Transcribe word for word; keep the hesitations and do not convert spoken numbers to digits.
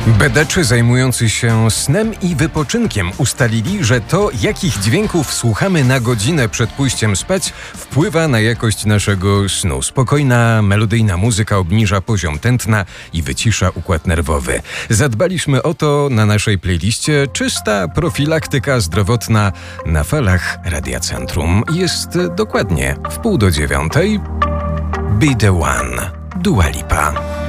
Badacze zajmujący się snem i wypoczynkiem ustalili, że to, jakich dźwięków słuchamy na godzinę przed pójściem spać, wpływa na jakość naszego snu. Spokojna, melodyjna muzyka obniża poziom tętna i wycisza układ nerwowy. Zadbaliśmy o to na naszej playliście Czysta profilaktyka zdrowotna na falach Radia Centrum. Jest dokładnie w pół do dziewiątej. Be the One. Dua Lipa.